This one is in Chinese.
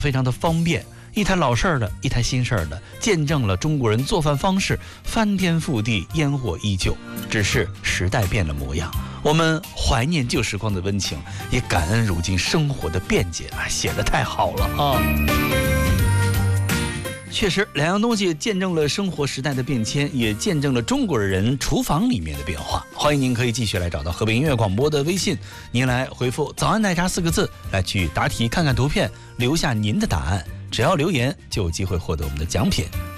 非常的方便，一台老式儿的，一台新式儿的，见证了中国人做饭方式翻天覆地，烟火依旧，只是时代变了模样。我们怀念旧时光的温情，也感恩如今生活的便捷啊，写得太好了啊！确实，两样东西见证了生活时代的变迁，也见证了中国人厨房里面的变化。欢迎您可以继续来找到河北音乐广播的微信，您来回复早安奶茶4个字来去答题，看看图片，留下您的答案，只要留言就有机会获得我们的奖品。